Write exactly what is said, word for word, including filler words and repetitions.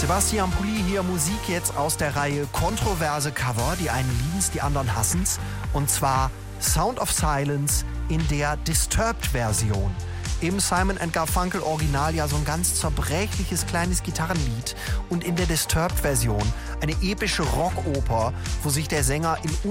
Sebastian Pulli hier, Musik jetzt aus der Reihe Kontroverse Cover. Die einen lieben's, die anderen hassen's. Und zwar Sound of Silence in der Disturbed-Version. Im Simon and Garfunkel Original ja so ein ganz zerbrechliches kleines Gitarrenlied und in der Disturbed-Version eine epische Rockoper, wo sich der Sänger in